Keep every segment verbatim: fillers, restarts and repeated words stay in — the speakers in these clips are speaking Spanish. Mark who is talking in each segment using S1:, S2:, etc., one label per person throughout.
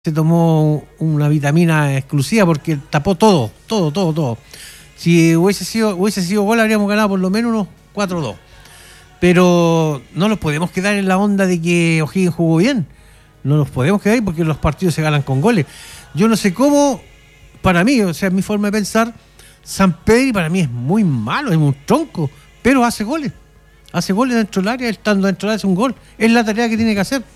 S1: se tomó una vitamina exclusiva porque tapó todo, todo, todo, todo. Si hubiese sido, hubiese sido gol, habríamos ganado por lo menos unos cuatro dos. Pero no nos podemos quedar en la onda de que O'Higgins jugó bien. No nos podemos quedar ahí porque los partidos se ganan con goles. Yo no sé cómo, para mí, o sea, es mi forma de pensar, Sampedri para mí es muy malo, es un tronco, pero hace goles. Hace goles dentro del área, estando dentro del área hace un gol. Es la tarea que tiene que hacer.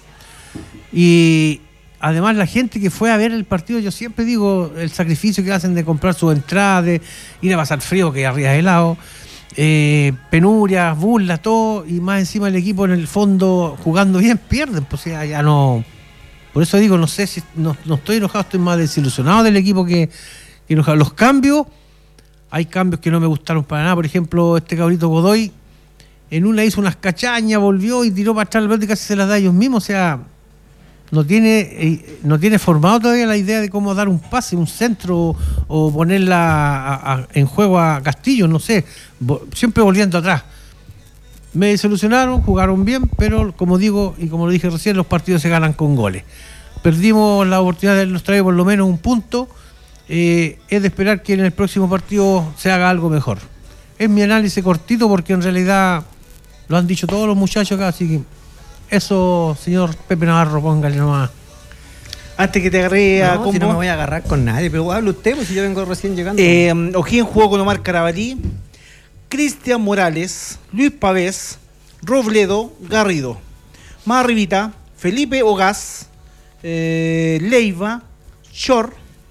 S1: Y además la gente que fue a ver el partido, yo siempre digo el sacrificio que hacen de comprar su entrada, de ir a pasar frío que arriba de helado, eh, penurias, burlas, todo, y más encima el equipo en el fondo jugando bien, pierden, pues ya, ya no. Por eso digo, no sé si no, no estoy enojado, estoy más desilusionado del equipo que, que enojado. Los cambios, hay cambios que no me gustaron para nada. Por ejemplo, este cabrito Godoy en una hizo unas cachañas, volvió y tiró para atrás el bote y casi se las da a ellos mismos, o sea, no tiene eh, no tiene formado todavía la idea de cómo dar un pase, un centro o, o ponerla a, a, en juego a Castillo, no sé, siempre volviendo atrás. Me desilusionaron, jugaron bien, pero como digo y como lo dije recién, los partidos se ganan con goles. Perdimos la oportunidad de nos traer por lo menos un punto, eh, es de esperar que en el próximo partido se haga algo mejor. Es mi análisis cortito porque en realidad lo han dicho todos los muchachos acá, así que eso, señor Pepe Navarro, póngale nomás.
S2: Antes que te agarre a
S3: no,
S2: combo.
S3: Si no me voy a agarrar con nadie, pero hable usted, pues si yo vengo recién llegando.
S2: Eh, O'Higgins jugó con Omar Carabalí, Cristian Morales, Luis Pavés, Robledo, Garrido. Más arribita, Felipe Ogaz, eh, Leiva, Chor,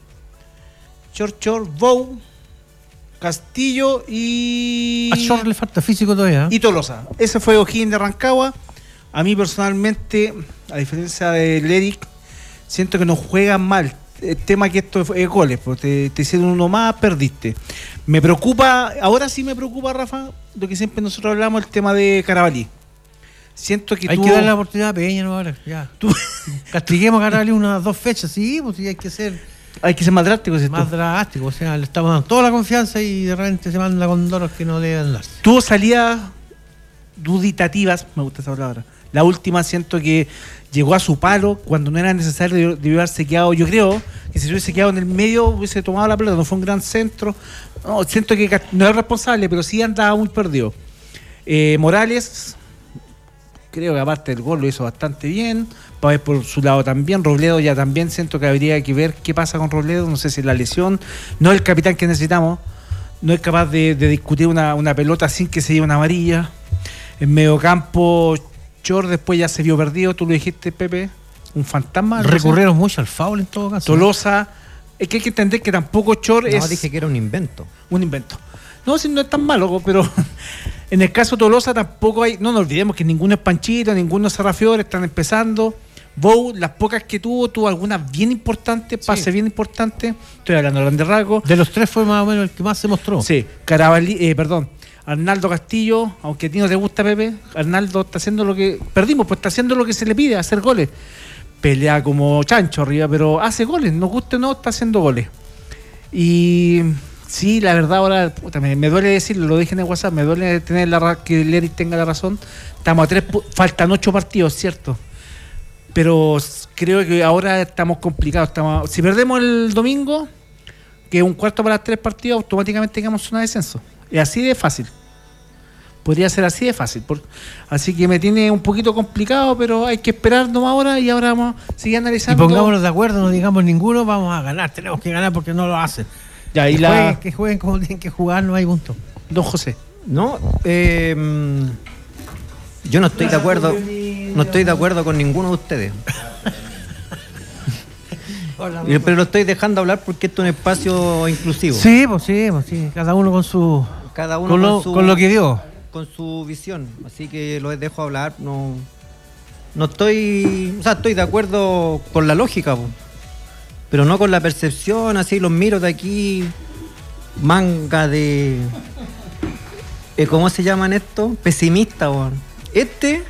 S2: Chor, Chor, Bou, Castillo y...
S1: A Chor le falta físico todavía, ¿eh?
S2: Y Tolosa. Ese fue O'Higgins de Rancagua. A mí personalmente, a diferencia del Eric, siento que no juegan mal. El tema que esto es goles, porque te, te hicieron uno más, perdiste. Me preocupa, ahora sí me preocupa, Rafa, lo que siempre nosotros hablamos, el tema de Carabalí. Siento que
S1: hay
S2: tú...
S1: que darle la oportunidad a Peña, ¿no? Ahora, ya. Tú... Castiguemos a Carabalí unas dos fechas, sí, pues sí, hay que ser...
S2: Hay que ser más drástico, ¿sí?
S1: Más drástico, o sea, le estamos dando toda la confianza y de repente se manda con doros que no deben darse.
S2: Tuvo salidas duditativas, me gusta esa palabra. La última siento que llegó a su palo cuando no era necesario, debió haberse quedado. Yo creo que si se hubiese quedado en el medio hubiese tomado la pelota, no fue un gran centro. No, siento que no es responsable, pero sí andaba muy perdido. Eh, Morales, creo que aparte del gol lo hizo bastante bien. Pavés por su lado también. Robledo ya también siento que habría que ver qué pasa con Robledo. No sé si es la lesión. No es el capitán que necesitamos. No es capaz de, de discutir una, una pelota sin que se lleve una amarilla. En medio campo... Chor después ya se vio perdido, tú lo dijiste, Pepe, un fantasma.
S1: Recurrieron mucho al foul en todo caso.
S2: Tolosa, es que hay que entender que tampoco Chor
S3: no,
S2: es...
S3: No, dije que era un invento.
S2: Un invento. No, si no es tan malo, pero en el caso de Tolosa tampoco hay... No nos olvidemos que ninguno es Panchito, ninguno es Serrafiore, están empezando. Bou, las pocas que tuvo, tuvo algunas bien importantes, pases sí. bien importantes. Estoy hablando de grandes rasgos.
S1: De los tres fue más o menos el que más se mostró.
S2: Sí, Carabalí, eh, perdón. Arnaldo Castillo, aunque a ti no te gusta, Pepe, Arnaldo está haciendo lo que... Perdimos, pues está haciendo lo que se le pide, hacer goles. Pelea como chancho arriba, pero hace goles, nos guste o no, está haciendo goles. Y sí, la verdad ahora, puta, me, me duele decirlo, lo dije en el WhatsApp, me duele tener la, que el Eric tenga la razón. Estamos a tres, faltan ocho partidos, ¿cierto? Pero creo que ahora estamos complicados. Estamos, si perdemos el domingo, que es un cuarto para tres partidos, automáticamente llegamos a zona de descenso. Es así de fácil. Podría ser así de fácil. Por, así que me tiene un poquito complicado, pero hay que esperar nomás ahora y ahora vamos a seguir analizando.
S1: Y pongámonos de acuerdo, no digamos ninguno, vamos a ganar. Tenemos que ganar porque no lo hacen.
S2: Ya, y
S1: que,
S2: la...
S1: jueguen, que jueguen como tienen que jugar, no hay punto.
S2: Don José.
S3: No, eh, yo no estoy de acuerdo. No estoy de acuerdo con ninguno de ustedes. Hola, pero lo estoy dejando hablar porque esto es un espacio inclusivo.
S1: Sí, pues sí, pues sí. Cada uno con su...
S3: Cada uno
S1: con,
S3: con,
S1: lo,
S3: su,
S1: con lo que dio.
S3: Con su visión. Así que los dejo hablar. No, no estoy... O sea, estoy de acuerdo con la lógica, po, pero no con la percepción. Así los miro de aquí. Manga de... Eh, ¿Cómo se llaman estos? Pesimista, po. Este...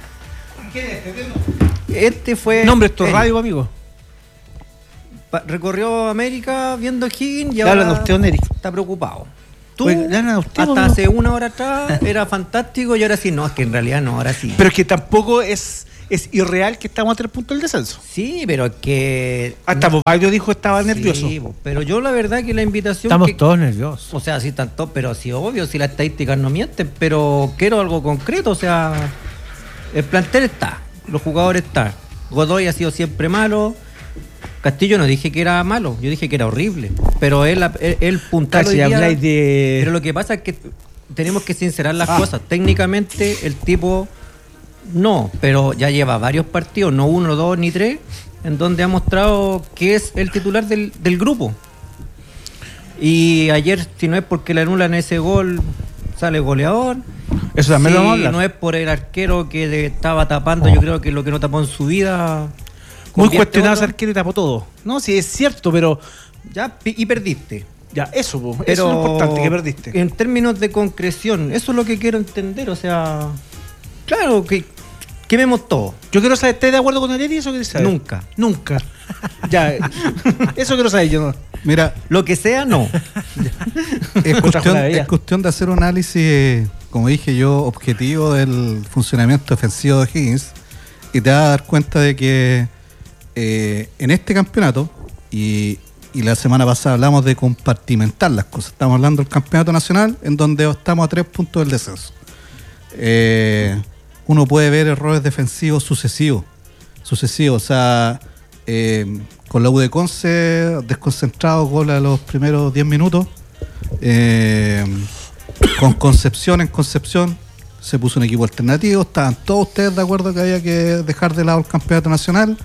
S3: Este fue...
S2: Nombre esto radio, amigo.
S3: Recorrió América viendo O'Higgins y ahora
S2: usted,
S3: está preocupado. tú,
S2: Oye, Lana, usted,
S3: hasta
S2: ¿no?
S3: hace una hora atrás, era fantástico y ahora sí, no, es que en realidad no, ahora sí.
S2: Pero es que tampoco es, es irreal que estamos a tres puntos del descenso.
S3: Sí, pero es que...
S2: Hasta Bobalio dijo que estaba
S3: Sí,
S2: nervioso.
S3: po, pero yo la verdad que la invitación...
S1: Estamos
S3: que-
S1: todos nerviosos.
S3: O sea, sí, tanto, pero sí, obvio, si las estadísticas no mienten, pero quiero algo concreto, o sea, el plantel está, los jugadores están. Godoy ha sido siempre malo. Castillo no dije que era malo, yo dije que era horrible, pero él, él, él puntal
S2: Casi
S3: hoy día-
S2: habláis de...
S3: Pero lo que pasa es que tenemos que sincerar las cosas. Técnicamente el tipo no, pero ya lleva varios partidos, no uno, dos ni tres, en donde ha mostrado que es el titular del, del grupo. Y ayer, si no es porque le anulan ese gol, sale goleador.
S2: Eso también
S3: Si
S2: lo vamos a hablar.
S3: no es por el arquero que le estaba tapando, yo creo que lo que no tapó en su vida.
S2: Muy
S3: convierte
S2: cuestionado ese
S3: otro.
S2: arquero y tapó todo. No, sí, es cierto, pero...
S3: Ya, pi- y perdiste.
S2: Ya, eso, po, eso
S3: Pero
S2: es lo importante, que perdiste.
S3: En términos de concreción, eso es lo que quiero entender. O sea, claro, que quememos todo.
S2: Yo quiero saber, ¿estás de acuerdo con Ariel y eso quieres saber?
S3: Nunca.
S2: Nunca. Ya, eso quiero saber yo. No.
S4: Mira,
S3: Lo que sea, no.
S4: es
S2: Otra
S4: cuestión,
S2: jugada de ella.
S4: es cuestión de hacer un análisis, como dije yo, objetivo del funcionamiento defensivo de Higgins y te vas a dar cuenta de que eh, en este campeonato, y, y la semana pasada hablamos de compartimentar las cosas, estamos hablando del campeonato nacional en donde estamos a tres puntos del descenso. Eh, uno puede ver errores defensivos sucesivos, sucesivos, o sea, eh, con la U de Conce, desconcentrado, gol a los primeros diez minutos. Eh, con Concepción en Concepción se puso un equipo alternativo. Estaban todos ustedes de acuerdo que había que dejar de lado el campeonato nacional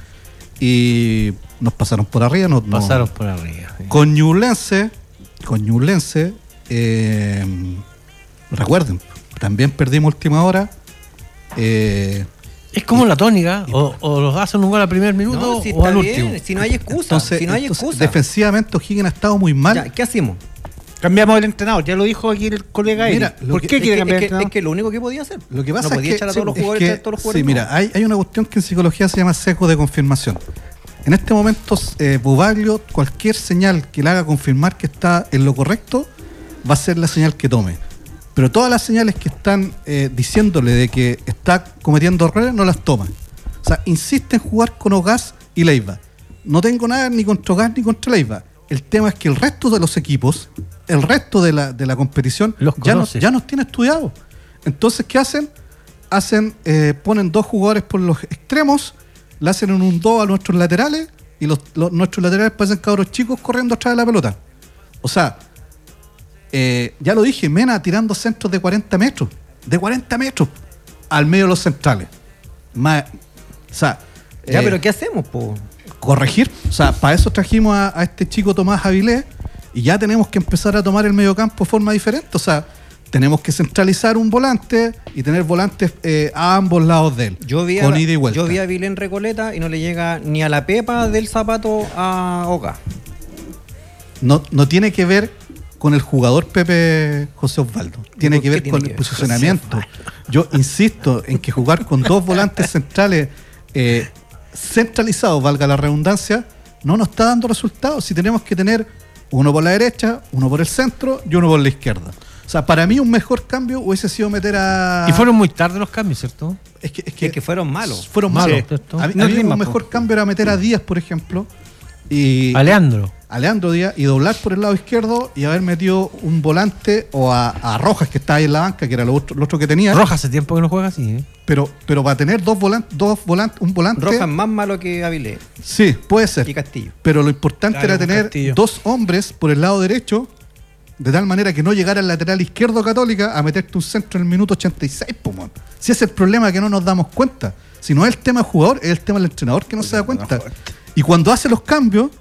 S4: y nos pasaron por arriba. Nos, nos-
S1: Pasaron por arriba. sí.
S4: Con Ñublense, con Ñublense, eh, recuerden, también perdimos última hora. Eh,
S1: Es como la tónica, o, o los hacen un gol al primer minuto
S3: No, si
S1: o
S3: está
S1: al
S3: bien,
S1: último.
S3: si no hay excusa.
S4: entonces,
S3: si no hay
S4: entonces,
S3: excusa.
S4: defensivamente O'Higgins ha estado muy mal.
S3: Ya, ¿qué hacemos?
S2: Cambiamos el entrenador, ya lo dijo aquí el colega Eric.
S4: Mira, lo
S2: ¿Por
S4: que-
S2: qué
S3: Es
S2: quiere
S3: que,
S2: cambiar
S3: es
S2: el
S3: que-
S2: entrenador?
S3: es que lo único que podía hacer.
S4: Lo que pasa
S3: no podía
S4: es que,
S3: echar a todos los
S4: es
S3: jugadores,
S4: que-
S3: echar a todos los
S4: sí,
S3: jugadores.
S4: mira,
S3: no.
S4: hay, hay una cuestión que en psicología se llama sesgo de confirmación. En este momento, eh, Bubaglio, cualquier señal que le haga confirmar que está en lo correcto, va a ser la señal que tome. Pero todas las señales que están eh, diciéndole de que está cometiendo errores, no las toma. O sea, insiste en jugar con Ogaz y Leiva. No tengo nada ni contra Ogaz ni contra Leiva. El tema es que el resto de los equipos, el resto de la, de la competición,
S1: Los
S4: ya nos,
S1: conoce.
S4: ya nos tiene estudiados. Entonces, ¿qué hacen? Hacen, eh, ponen dos jugadores por los extremos, le hacen en un dos a nuestros laterales y los, los- nuestros laterales parecen cabros chicos corriendo atrás de la pelota. O sea, eh, ya lo dije, Mena tirando centros de cuarenta metros, de cuarenta metros al medio de los centrales. Más, o sea,
S3: Ya,
S4: eh,
S3: pero ¿qué hacemos, po?
S4: corregir. O sea, para eso trajimos a, a este chico Tomás Avilés y ya tenemos que empezar a tomar el mediocampo de forma diferente. O sea, tenemos que centralizar un volante y tener volantes eh, a ambos lados de él,
S3: Yo vi,
S4: con
S3: a,
S4: ida y vuelta.
S3: yo vi a Vilén Recoleta y no le llega ni a la pepa del zapato a Oca.
S4: no, no tiene que ver con el jugador Pepe José Osvaldo, tiene
S3: por
S4: que
S3: qué
S4: ver
S3: tiene
S4: con
S3: que
S4: el
S3: ver?
S4: posicionamiento. Yo insisto en que jugar con dos volantes centrales eh, centralizados, valga la redundancia, no nos está dando resultados. Si tenemos que tener uno por la derecha, uno por el centro y uno por la izquierda. O sea, para mí un mejor cambio hubiese sido meter a...
S1: Y fueron muy tarde los cambios, ¿cierto?
S4: Es que, es que,
S3: Es que fueron malos.
S4: fueron
S1: Malos,
S4: malos.
S1: ¿cierto?
S4: A mí,
S2: No
S4: a
S2: es
S4: mí
S2: Lima,
S4: un
S2: po.
S4: mejor cambio era meter a Díaz, por ejemplo, y
S1: A Leandro.
S4: a Leandro Díaz y doblar por el lado izquierdo y haber metido un volante o a, a Rojas, que estaba ahí en la banca, que era lo otro, lo otro que tenía.
S1: Rojas hace tiempo que no juega así, ¿eh?
S4: Pero, pero para tener dos volantes, dos volantes, un volante.
S3: Rojas más malo que Avilés
S4: Sí, puede ser.
S3: y Castillo.
S4: Pero lo importante
S2: Claro,
S4: era
S2: con
S4: tener
S2: Castillo.
S4: dos hombres por el lado derecho, de tal manera que no llegara el lateral izquierdo Católica a meterte un centro en el minuto ochenta y seis, po, man. Si ese es el problema, que no nos damos cuenta. Si no es el tema del jugador, es el tema del entrenador que no se da cuenta. Y cuando hace los cambios,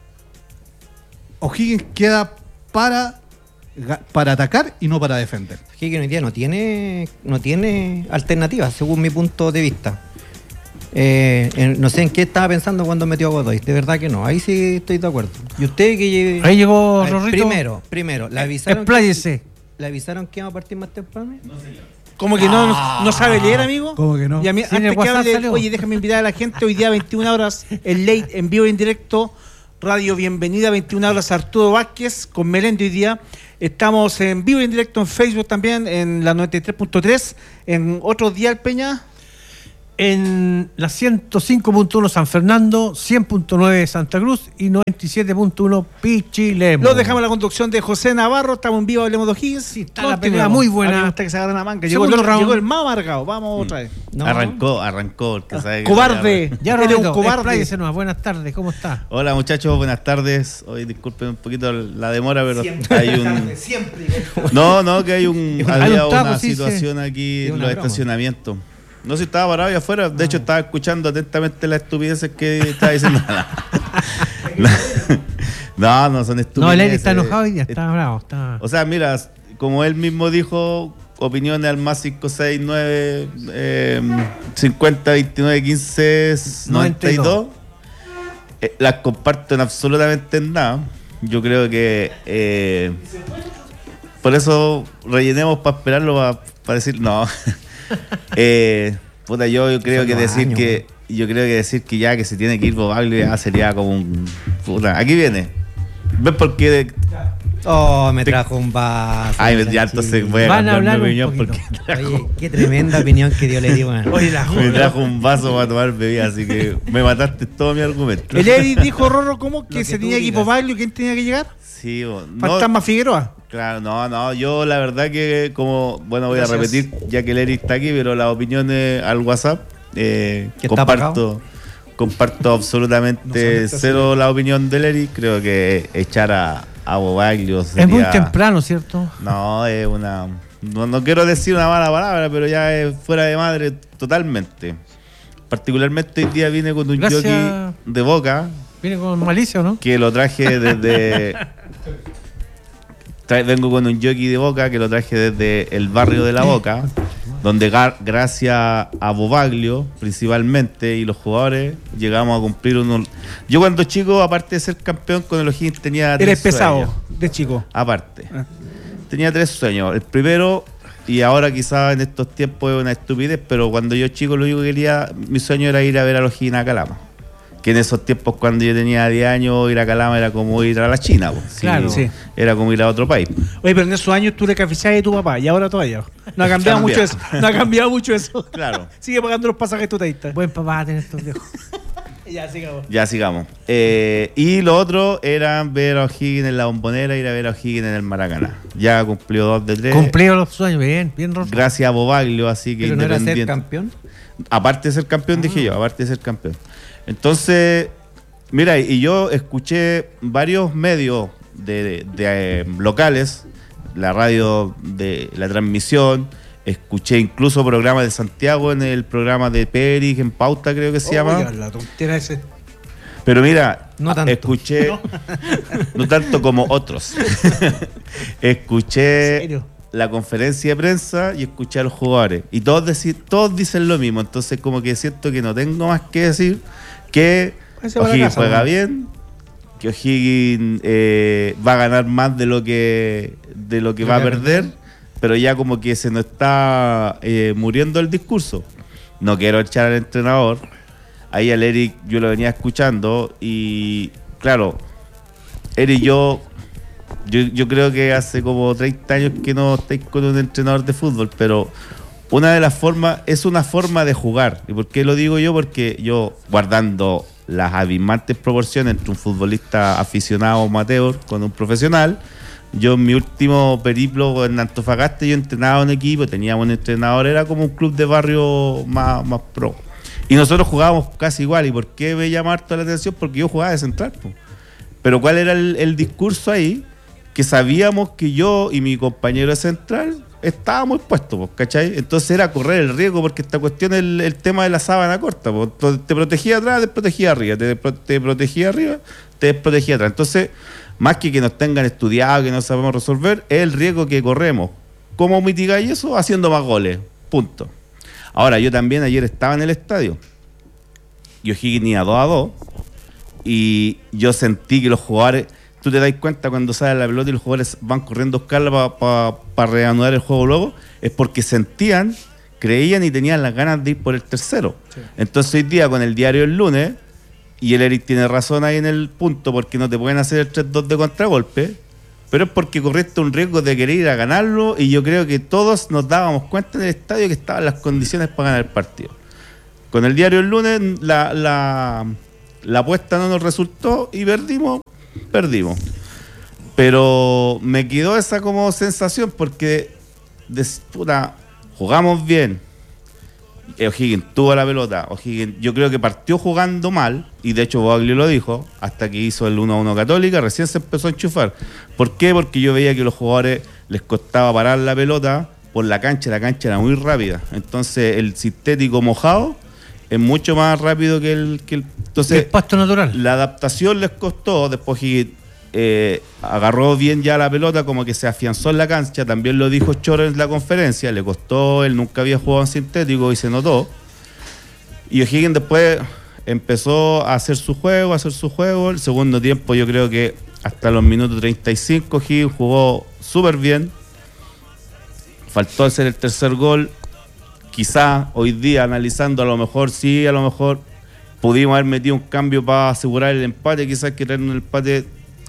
S4: O'Higgins queda para, para atacar y no para defender.
S3: Higgins hoy día no tiene, no tiene alternativas, según mi punto de vista. Eh, en- no sé en qué estaba pensando cuando metió a Godoy. De verdad que no. Ahí sí estoy de acuerdo. ¿Y usted que
S1: Ahí llegó
S3: A ver,
S1: Rorrito.
S3: Primero, primero, ¿le avisaron,
S1: Expláyese.
S3: ¿le avisaron que iba a partir más temprano?
S2: Como que no, no, no sabe leer, amigo.
S4: ¿Cómo que no?
S2: Y a mí,
S1: Sí, en el
S2: antes que
S1: WhatsApp
S2: hable,
S1: salió.
S2: oye, déjame invitar a la gente hoy día a veintiuna horas, el late en vivo y en directo, Radio Bienvenida, veintiuna horas, Arturo Vázquez con Melendi hoy día. Estamos en vivo y en directo en Facebook también, en la noventa y tres punto tres, en otro dial, Peña.
S1: En la ciento cinco punto uno San Fernando, cien punto nueve Santa Cruz y noventa y siete punto uno Pichilemu.
S2: Los dejamos en la conducción de José Navarro. Estamos en vivo, hablemos de O'Higgins.
S1: Sí, está la pelea muy buena.
S2: Hasta que se agarran la manga. Llegó el,
S1: Segundo round.
S2: llegó el más amargado. Vamos otra vez.
S3: No.
S5: Arrancó, arrancó. Porque sabe que
S2: Cobarde.
S1: Ya
S2: Eres
S1: Roberto,
S2: un cobarde.
S1: expláyese nomás. Buenas tardes, ¿cómo está?
S5: Hola muchachos, buenas tardes. Hoy disculpen un poquito la demora, pero
S2: Siempre,
S5: hay un...
S2: siempre.
S5: No, no, que hay un...
S1: Hay
S5: había
S1: un taco,
S5: una
S1: sí,
S5: situación
S1: sí.
S5: aquí
S1: Es
S5: en
S1: una
S5: los
S1: broma.
S5: estacionamientos. No sé si estaba parado ahí afuera. De hecho, estaba escuchando atentamente las estupideces que estaba diciendo. No, no son estupideces.
S1: No, el Eric está enojado y ya está bravo. Está...
S5: O sea, mira, como él mismo dijo, opiniones al más cinco seis nueve eh, cincuenta veintinueve quince noventa y dos. Eh, las comparto en absolutamente en nada. Yo creo que eh, por eso rellenemos para esperarlo para, para decir no. eh, puta, yo, yo creo
S3: Son
S5: que
S3: los
S5: decir
S3: años,
S5: que yo creo que decir que ya que se tiene que ir Bobaglio ya sería como un puta. Aquí viene. ¿Ves por qué? De,
S3: Oh, me trajo un vaso.
S5: ay,
S3: me
S5: ya entonces voy a
S1: Van a
S5: cambiar mi
S1: hablar un
S5: opinión
S1: poquito.
S5: porque
S3: Oye, qué tremenda opinión que dio Leti, weón.
S1: Oye, la
S5: me trajo un vaso para tomar bebida, así que me mataste todo mi argumento.
S2: El Eric dijo, Rorro, ¿cómo? Que
S3: que
S2: se
S3: tú
S2: tenía equipo
S3: digas.
S2: Baglio. ¿Quién tenía que llegar?
S5: Sí, bo, no,
S2: Fantasma Figueroa.
S5: claro, no, no, yo la verdad que como, bueno, voy
S2: Gracias.
S5: a repetir, ya que el Eric está aquí, pero las opiniones al WhatsApp, eh,
S3: ¿Que está
S5: comparto, comparto
S2: No
S5: absolutamente
S2: son
S5: cero la opinión del Eric, creo que echar a, a Bobaglio
S1: Es muy
S5: sería-
S1: temprano, ¿cierto?
S5: No, es una... No, no quiero decir una mala palabra, pero ya es fuera de madre totalmente. Particularmente hoy día vine con un
S1: Gracias.
S5: jockey de Boca,
S1: Viene con malicia, ¿o ¿no?
S5: que lo traje desde... Tra- vengo con un jockey de Boca que lo traje desde el barrio de La Boca, donde gar- gracias a Bobaglio principalmente y los jugadores llegamos a cumplir unos... Yo cuando chico, aparte de ser campeón con el O'Higgins, tenía tres
S2: Eres pesado,
S5: sueños.
S2: de chico.
S5: Aparte.
S2: Ah.
S5: Tenía tres sueños. El primero, y ahora quizás en estos tiempos es una estupidez, pero cuando yo chico lo único que quería, mi sueño era ir a ver a los O'Higgins a Calama. Que en esos tiempos cuando yo tenía diez años, ir a Calama era como ir a la China. Po. Sí,
S1: Claro.
S2: Sí.
S5: Era como ir a otro país.
S2: Oye, pero en esos años tú le cafechabas a tu papá y ahora todavía. No ha cambiado
S5: Cambia.
S2: mucho eso. No ha cambiado mucho eso.
S5: Claro.
S2: Sigue pagando los pasajes tu taita.
S1: Buen papá tener estos viejos.
S2: Ya, sigamos.
S5: Ya sigamos. Eh, y lo otro era ver a O'Higgins en la Bombonera, ir a ver a O'Higgins en el Maracaná. Ya cumplió dos de tres.
S1: Cumplido los sueños, bien, bien roto.
S5: Gracias a Bobaglio, así que
S3: Pero no era ser
S5: independiente.
S3: campeón.
S5: Aparte de ser campeón, dije yo, aparte de ser campeón. Entonces, mira, y yo escuché varios medios de, de- de, eh, locales, la radio de la transmisión, escuché incluso programas de Santiago en el programa de Pérez, en Pauta creo que se llama.
S2: Oiga, la tontera ese.
S5: Pero mira,
S3: No tanto.
S5: escuché, no tanto como otros,
S2: ¿En
S5: escuché
S2: serio?
S5: la conferencia de prensa y escuché a los jugadores. Y todos, deci- todos dicen lo mismo, entonces como que siento que no tengo más que decir que
S2: Váyase para la
S5: O'Higgins
S2: casa,
S5: juega
S2: ¿no?
S5: bien, que O'Higgins eh, va a ganar más de lo que, de lo que va a perder, pero ya como que se nos está eh, muriendo el discurso. No quiero echar al entrenador. Ahí al Eric yo lo venía escuchando y claro, Eric yo, yo yo creo que hace como treinta años que no estáis con un entrenador de fútbol, pero una de las formas, es una forma de jugar. ¿Y por qué lo digo yo? Porque yo, guardando las abismantes proporciones entre un futbolista aficionado amateur con un profesional, yo en mi último periplo en Antofagasta yo entrenaba un equipo, teníamos un entrenador, era como un club de barrio más, más pro. Y nosotros jugábamos casi igual. ¿Y por qué me llama harto la atención? Porque yo jugaba de central, po. Pero ¿cuál era el, el discurso ahí? Que sabíamos que yo y mi compañero de central estábamos expuestos, po, ¿cachai? Entonces era correr el riesgo, porque esta cuestión es el, el tema de la sábana corta, po. Te protegía atrás, te protegía arriba, te, pro- te protegía arriba, te desprotegía atrás. Entonces, más que que nos tengan estudiado, que no sabemos resolver, es el riesgo que corremos. ¿Cómo mitigáis eso? Haciendo más goles, punto. Ahora, yo también ayer estaba en el estadio y O'Higgins iba dos a dos y yo sentí que los jugadores, tú te das cuenta cuando sale la pelota y los jugadores van corriendo a buscarla para pa, pa reanudar el juego luego, es porque sentían, creían y tenían las ganas de ir por el tercero.
S2: Sí.
S5: Entonces hoy día con el diario el lunes y el Eric tiene razón ahí en el punto, porque no te pueden hacer el tres dos de contragolpe, pero es porque corriste un riesgo de querer ir a ganarlo, y yo creo que todos nos dábamos cuenta en el estadio que estaban las condiciones para ganar el partido. Con el diario el lunes la, la, la apuesta no nos resultó y perdimos, perdimos. Pero me quedó esa como sensación porque de, puta, jugamos bien. O'Higgins tuvo la pelota. O'Higgins, yo creo que partió jugando mal, y de hecho Boaglio lo dijo, hasta que hizo el uno a uno Católica, recién se empezó a enchufar. ¿Por qué? Porque yo veía que a los jugadores les costaba parar la pelota por la cancha, la cancha era muy rápida. Entonces el sintético mojado es mucho más rápido que el... Que el entonces,
S1: el pasto natural.
S5: La adaptación les costó, después O'Higgins eh, agarró bien ya la pelota, como que se afianzó en la cancha, también lo dijo Choro en la conferencia, le costó, él nunca había jugado en sintético y se notó. Y O'Higgins después empezó a hacer su juego, a hacer su juego. El segundo tiempo yo creo que hasta los minutos treinta y cinco O'Higgins jugó súper bien. Faltó hacer el tercer gol. Quizá hoy día, analizando, a lo mejor sí, a lo mejor pudimos haber metido un cambio para asegurar el empate, quizás que traer un empate.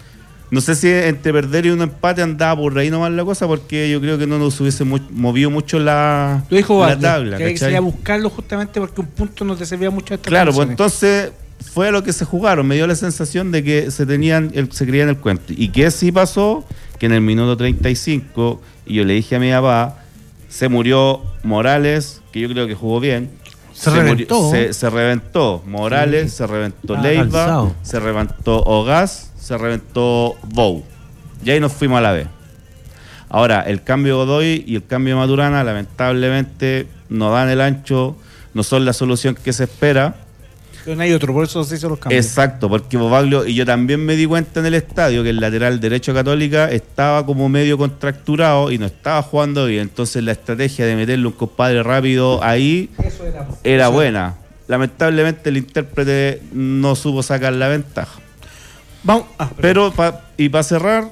S5: No sé si entre perder y un empate andaba por ahí nomás la cosa, porque yo creo que no nos hubiese mu- movido mucho la,
S2: Lo dijo
S5: la
S2: Valdo,
S5: tabla.
S2: que
S5: ¿cachai?
S2: sería buscarlo justamente porque un punto no te servía mucho a esta
S5: Claro, pues
S2: condiciones.
S5: entonces fue a lo que se jugaron. Me dio la sensación de que se tenían, el, se creían el cuento. Y que sí pasó, que en el minuto treinta y cinco, y yo le dije a mi papá, se murió Morales, que yo creo que jugó bien.
S1: Se reventó.
S5: Murió, se, se reventó Morales, sí. Se reventó
S1: Ah,
S5: Leiva,
S1: calzado.
S5: se reventó Ogaz, se reventó Bou. Y ahí nos fuimos a la B. Ahora, el cambio de Godoy y el cambio de Maturana, lamentablemente, no dan el ancho, no son la solución que se espera.
S2: Pero no hay otro, por eso se hizo los cambios.
S5: Exacto, porque Bobaglio, y yo también me di cuenta en el estadio que el lateral derecho Católica estaba como medio contracturado y no estaba jugando bien. Entonces la estrategia de meterle un compadre rápido ahí
S2: Eso era,
S5: era
S2: eso
S5: buena. Lamentablemente el intérprete no supo sacar la ventaja.
S2: Vamos, ah,
S5: Pero, pa, y para cerrar,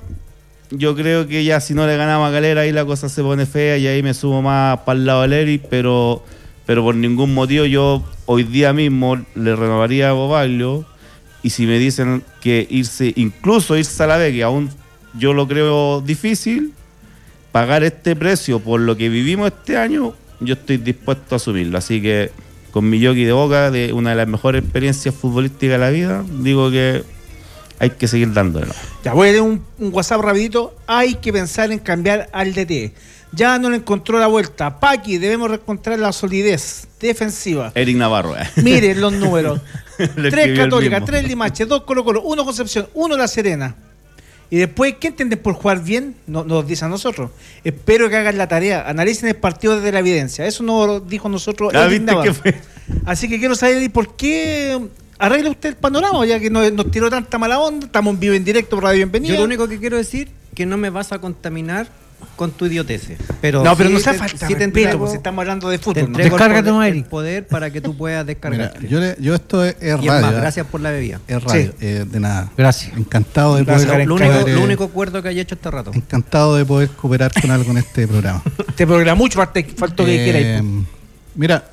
S5: yo creo que ya si no le ganamos a Calera, ahí la cosa se pone fea y ahí me subo más para el lado del Eric, pero, pero por ningún motivo yo hoy día mismo le renovaría a Bobaglio, y si me dicen que irse, incluso irse a la B, que aún yo lo creo difícil, pagar este precio por lo que vivimos este año, yo estoy dispuesto a asumirlo. Así que con mi jockey de boca, de una de las mejores experiencias futbolísticas de la vida, digo que hay que seguir dándole.
S2: Ya voy a leer un, un WhatsApp rapidito. Hay que pensar en cambiar al D T. Ya no le encontró la vuelta. Paqui, debemos reencontrar la solidez defensiva.
S5: Eric Navarro. Eh.
S2: Miren los números.
S5: Lo
S2: Tres
S5: escribió él
S2: Católica,
S5: mismo.
S2: tres Limache, dos Colo Colo, uno Concepción, uno La Serena. Y después, ¿qué entienden por jugar bien? No, nos dice a nosotros. Espero que hagan la tarea. Analicen el partido desde la evidencia. Eso nos lo dijo nosotros.
S5: Ah,
S2: Eric
S5: ¿viste
S2: Navarro.
S5: que fue?
S2: Así que quiero saber por qué arregla usted el panorama, ya que nos, nos tiró tanta mala onda. Estamos en vivo en directo por Radio Bienvenida.
S3: Yo lo único que quiero decir que no me vas a contaminar con tu idioteces. Pero
S2: no, pero
S3: sí
S2: no se
S3: te-
S2: falta
S3: sí te
S2: respeto,
S3: entrego-
S2: pues, si estamos hablando de
S3: te
S2: fútbol. ¿no?
S3: entrego el
S1: Descárgate,
S3: poder-
S1: Eric.
S3: el poder para que tú puedas
S4: Mira,
S3: descargarte.
S4: yo, le- yo esto es, es
S3: y es
S4: radio.
S3: más,
S4: ¿eh?
S3: gracias por la bebida.
S4: Es radio,
S2: Sí.
S4: eh, de nada.
S1: Gracias.
S4: Encantado de
S2: Gracias,
S4: poder,
S2: Karen.
S3: Lo único,
S4: poder, eh,
S3: lo único acuerdo que haya hecho este rato.
S4: encantado de poder cooperar con algo en este programa.
S2: Te programa mucho, falta, falta que
S4: Eh,
S2: quieras.
S4: Mira,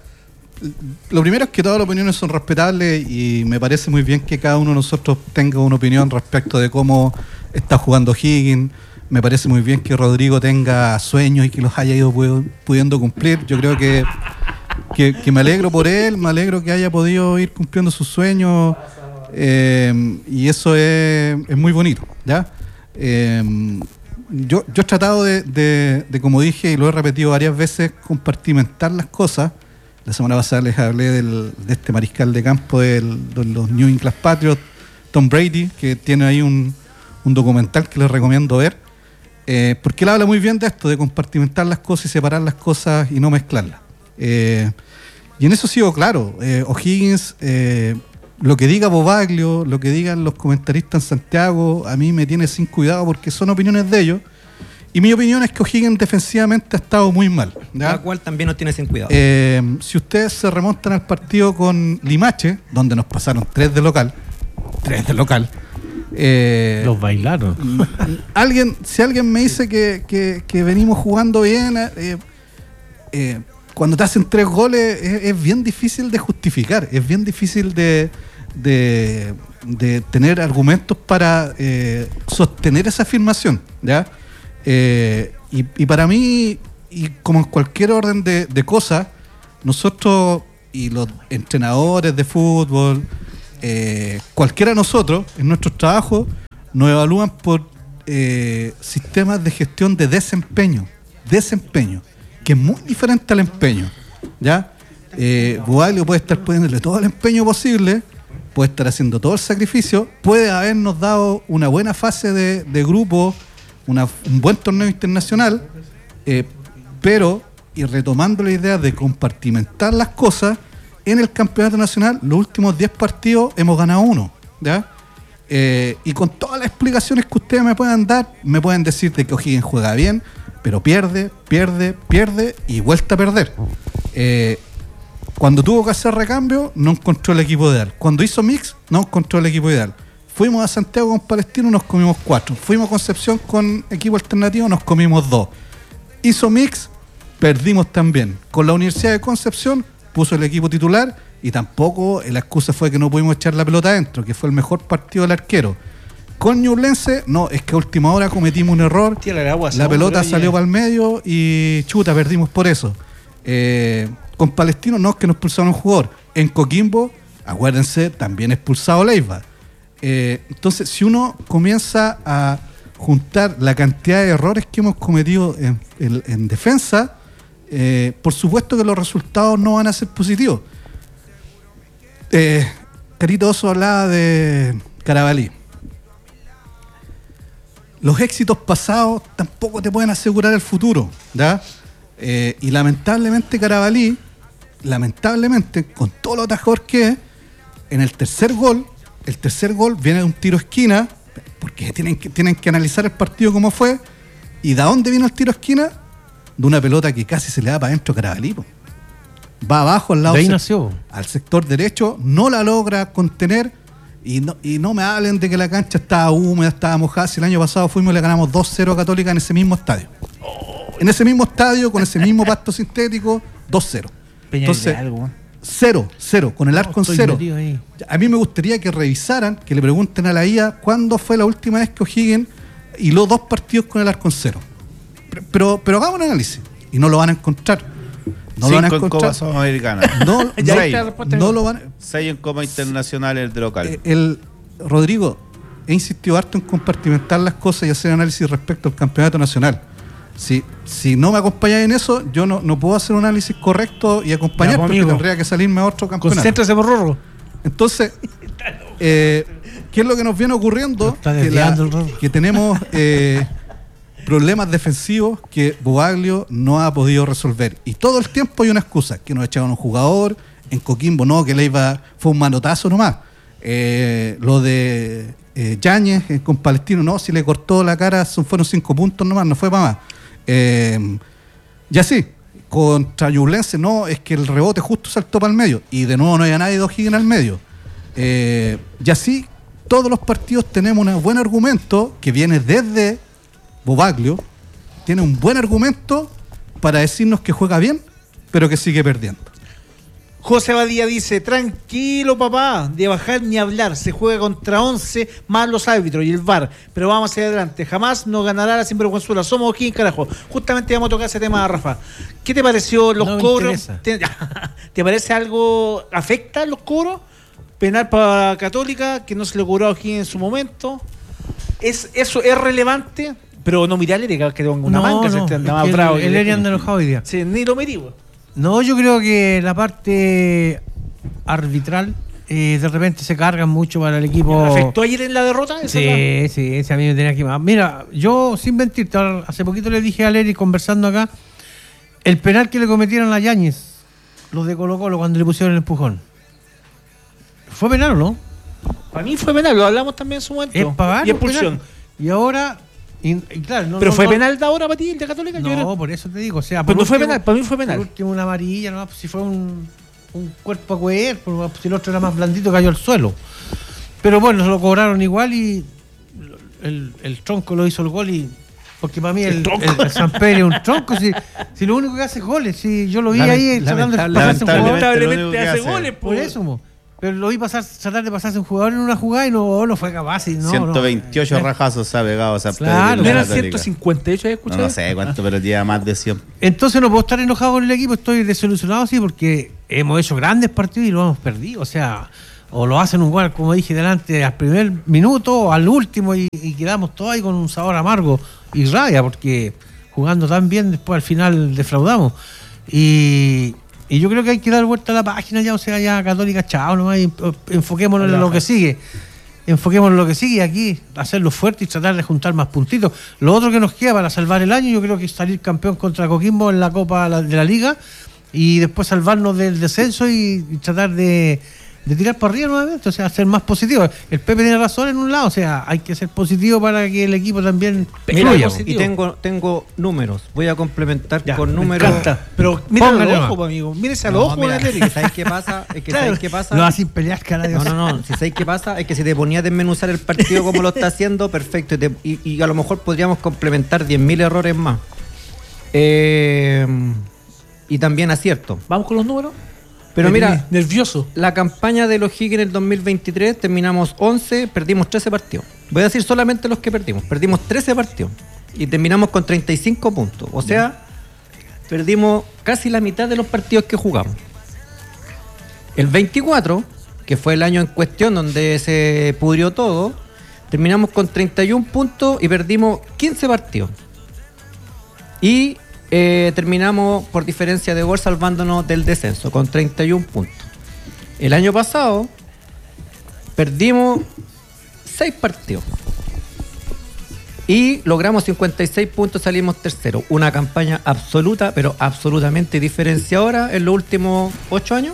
S4: lo primero es que todas las opiniones son respetables y me parece muy bien que cada uno de nosotros tenga una opinión respecto de cómo está jugando Higgins. Me parece muy bien que Rodrigo tenga sueños y que los haya ido pu- pudiendo cumplir. Yo creo que, que, que me alegro por él, me alegro que haya podido ir cumpliendo sus sueños, eh, y eso es, es muy bonito, ¿ya? Eh, yo, yo he tratado de, de, de, como dije y lo he repetido varias veces, compartimentar las cosas. La semana pasada les hablé del, de este mariscal de campo del- de los New England Patriots, Tom Brady, que tiene ahí un, un documental que les recomiendo ver, eh, porque él habla muy bien de esto, de compartimentar las cosas y separar las cosas y no mezclarlas. Eh, y en eso sigo claro. eh, O'Higgins, eh, lo que diga Bobaglio, lo que digan los comentaristas en Santiago, a mí me tiene sin cuidado porque son opiniones de ellos. Y mi opinión es que O'Higgins defensivamente ha estado muy mal, ¿ya?
S3: La cual también nos tiene sin cuidado.
S4: Eh, si ustedes se remontan al partido con Limache, donde nos pasaron tres de local, tres de local, eh,
S1: Los bailaron.
S4: alguien, si alguien me dice que, que- que venimos jugando bien, eh, eh, cuando te hacen tres goles es, es bien difícil de justificar, es bien difícil de, de, de tener argumentos para eh, sostener esa afirmación, ¿ya? Eh, y, y para mí, y como en cualquier orden de, de cosas, nosotros y los entrenadores de fútbol, eh, cualquiera de nosotros, en nuestros trabajos, nos evalúan por eh, sistemas de gestión de desempeño, desempeño, que es muy diferente al empeño, ¿ya? Eh, Bugalio puede estar poniéndole todo el empeño posible, puede estar haciendo todo el sacrificio, puede habernos dado una buena fase de, de grupo, una, un buen torneo internacional, eh, pero, y retomando la idea de compartimentar las cosas, en el campeonato nacional, los últimos diez partidos hemos ganado uno, ¿ya? Eh, y con todas las explicaciones que ustedes me puedan dar, me pueden decir de que O'Higgins juega bien, pero pierde, pierde, pierde y vuelta a perder. Eh, cuando tuvo que hacer recambio, no encontró el equipo ideal. Cuando hizo mix, no encontró el equipo ideal. Fuimos a Santiago con Palestino, nos comimos cuatro. Fuimos a Concepción con equipo alternativo, nos comimos dos. Hizo mix, perdimos también. Con la Universidad de Concepción, puso el equipo titular y tampoco la excusa fue que no pudimos echar la pelota adentro, que fue el mejor partido del arquero. Con Ñublense, no, es que a última hora cometimos un error,
S2: Tira agua,
S4: la pelota
S2: ya.
S4: salió para el medio y chuta, perdimos por eso. Eh, con Palestino, no, es que nos expulsaron un jugador. En Coquimbo, acuérdense, también expulsado Leiva. Eh, entonces, si uno comienza a juntar la cantidad de errores que hemos cometido en, en, en defensa, eh, por supuesto que los resultados no van a ser positivos. Eh, Carito Oso hablaba de Carabalí. Los éxitos pasados tampoco te pueden asegurar el futuro, ¿ya? Eh, y lamentablemente Carabalí, lamentablemente, con todo lo atajador que es, en el tercer gol, el tercer gol viene de un tiro esquina, porque tienen que, tienen que analizar el partido como fue, y ¿de dónde vino el tiro esquina? De una pelota que casi se le da para adentro a Carabalí, po. Va abajo al lado
S1: De ahí
S4: sec-
S1: nació.
S4: al sector derecho, no la logra contener y no, y no me hablen de que la cancha estaba húmeda, estaba mojada. Si el año pasado fuimos y le ganamos dos cero a Católica en ese mismo estadio. En ese mismo estadio, con ese mismo pasto sintético, dos cero. Entonces,
S2: algo,
S4: cero, cero, con el arco en
S1: Estoy
S4: cero.
S1: metido ahí.
S4: A mí me gustaría que revisaran, que le pregunten a la I A cuándo fue la última vez que O'Higgins hiló dos partidos con el arco en cero. Pero, pero, pero hagamos un análisis y no lo van a encontrar. No lo van a
S5: Cinco en
S4: encontrar.
S5: Copa Sudamericana.
S4: No,
S2: Ya
S4: no,
S2: está la respuesta.
S4: no lo van a...
S5: Seis en Copa Internacionales de local.
S4: Eh, el Rodrigo, he insistido harto en compartimentar las cosas y hacer análisis respecto al campeonato nacional. Si, si no me acompañáis en eso, yo no, no puedo hacer un análisis correcto y acompañar,
S2: Ya, pues,
S4: porque
S2: amigo.
S4: tendría que salirme a otro campeonato.
S2: Concéntrese por Rorro.
S4: Entonces, eh, ¿qué es lo que nos viene ocurriendo?
S1: Lo está
S4: Que,
S1: desviando el Rorro.
S4: que tenemos eh, problemas defensivos que Boaglio no ha podido resolver. Y todo el tiempo hay una excusa, que nos echaban un jugador, en Coquimbo no, que Leiva fue un manotazo nomás. Eh, lo de eh, Yáñez eh, con Palestino, no, si le cortó la cara son, fueron cinco puntos nomás, no fue para más. Eh, y así, contra Ñublense, no, es que el rebote justo saltó para el medio. Y de nuevo no hay a nadie de O'Higgins al medio. Eh, y así, todos los partidos tenemos un buen argumento que viene desde Bobaglio, tiene un buen argumento para decirnos que juega bien, pero que sigue perdiendo.
S2: José Badía dice, tranquilo papá, de bajar ni hablar, se juega contra once más los árbitros y el V A R, pero vamos hacia adelante, jamás nos ganará la sinvergüenzura, somos O'Higgins, carajo. Justamente vamos a tocar ese tema, Rafa. ¿Qué te pareció los
S1: No me
S2: cobros?
S1: interesa.
S2: ¿Te, ¿Te parece algo, afecta los cobros? Penal para Católica, que no se le cobró a O'Higgins en su momento. ¿Es, ¿Eso es relevante? Pero no mirá al Erika, que tengo una
S1: No,
S2: manga,
S1: no,
S2: se
S1: es
S2: andaba
S1: que
S2: bravo.
S1: el, el Eri anda enojado hoy día.
S2: Sí, ni lo medí, güey.
S1: No, yo creo que la parte arbitral eh, de repente se cargan mucho para el equipo.
S2: ¿Afectó ayer en la derrota? ¿Esa es la-
S1: Sí, sí, sí, a mí me tenía que más. Mira, yo sin mentirte, ahora, hace poquito le dije a Leri conversando acá, el penal que le cometieron a Yáñez, los de Colo Colo cuando le pusieron el empujón. ¿Fue penal o no?
S2: Para mí fue penal, lo hablamos también en su momento.
S1: Es pagar.
S2: Y expulsión.
S1: Y ahora, y, y claro, no,
S2: ¿Pero
S1: no,
S2: fue
S1: no,
S2: penal de ahora para ti, el de Católica? Yo
S1: No,
S2: creo-
S1: por eso te digo, o sea,
S2: Pero
S1: por
S2: no fue
S1: último-
S2: penal, para mí fue penal.
S1: Por último una amarilla, ¿no? Si fue un, un cuerpo a cuerpo, si el otro era más blandito cayó al suelo. Pero bueno, lo cobraron igual y el, el tronco lo hizo el gol y porque para mí el,
S2: El tronco.
S1: el, el San Pedro es un tronco, si, si lo único que hace es goles, si yo lo vi
S3: Lament-
S1: ahí tratando de
S3: lamentable-
S1: pasarse un jugador,
S5: lamentablemente
S2: Lamentablemente
S5: lo único que
S2: hace
S5: hace.
S2: goles,
S1: por eso, mo. pero lo vi pasar, tratar de pasarse un jugador en una jugada y no, no fue capaz. Y no,
S5: ciento veintiocho
S1: no.
S5: rajazos se ha pegado a San Pedro.
S1: Claro,
S2: ¿No
S5: y la
S2: eran
S5: Católica.
S2: ciento cincuenta y ocho? ¿Has
S5: No,
S2: escuchado?
S5: no sé cuánto, pero lleva más de cien.
S1: Entonces no puedo estar enojado con el equipo, estoy desilusionado, sí, porque hemos hecho grandes partidos y lo hemos perdido. O sea, o lo hacen un gol, como dije delante, al primer minuto o al último y, y quedamos todos ahí con un sabor amargo y rabia, porque jugando tan bien después al final defraudamos. Y, y yo creo que hay que dar vuelta a la página ya, o sea, ya Católica, chao, nomás, y enfoquémonos en lo que sigue. Enfoquémonos en lo que sigue y aquí hacerlo fuerte y tratar de juntar más puntitos. Lo otro que nos queda para salvar el año, yo creo que es salir campeón contra Coquimbo en la Copa de la Liga y después salvarnos del descenso y, y tratar de, de tirar para arriba nuevamente, o sea, ser más positivo. El Pepe tiene razón en un lado, o sea, hay que ser positivo para que el equipo también
S3: Mira,
S1: fluya.
S3: y tengo, tengo números. Voy a complementar
S2: Ya,
S3: con
S2: me
S3: números.
S2: encanta. Pero mira
S1: Póngale
S2: al
S1: nomás.
S2: ojo, amigo. Mírese al
S3: No,
S2: ojo
S3: mira,
S2: de América.
S3: ¿sabes qué pasa? Es que
S2: Claro.
S3: ¿sabes qué pasa?
S1: No, así pelear, cara de
S3: No, no, no. Si sabéis qué pasa, es que si te ponía a desmenuzar el partido como lo está haciendo, perfecto. Y, te- y- y a lo mejor podríamos complementar diez mil errores más. Eh, y también acierto.
S2: Vamos con los números.
S3: Pero
S2: Me
S3: mira,
S2: tenés nervioso.
S3: la campaña de los Higgins en el dos mil veintitrés terminamos once, perdimos trece partidos. Voy a decir solamente los que perdimos. Perdimos trece partidos y terminamos con treinta y cinco puntos. O sea, perdimos casi la mitad de los partidos que jugamos. El veinticuatro, que fue el año en cuestión donde se pudrió todo, terminamos con treinta y un puntos y perdimos quince partidos. Y eh, terminamos por diferencia de gol salvándonos del descenso con treinta y un puntos. El año pasado perdimos seis partidos y logramos cincuenta y seis puntos, salimos tercero. Una campaña absoluta, pero absolutamente diferenciadora en los últimos ocho años.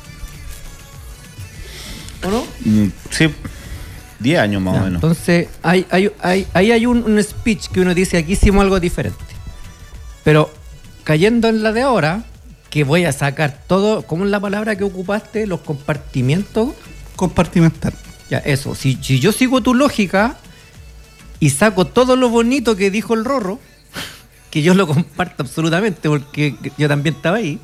S3: ¿O no?
S5: Mm, sí, diez años más
S3: Ya,
S5: o menos.
S3: Entonces, hay, hay, hay, ahí hay un, un speech que uno dice, aquí hicimos algo diferente. Pero cayendo en la de ahora, que voy a sacar todo, ¿cómo es la palabra que ocupaste? Los compartimientos.
S4: Compartimentar.
S3: Ya, eso. Si, si yo sigo tu lógica y saco todo lo bonito que dijo el Rorro, que yo lo comparto absolutamente porque yo también estaba ahí,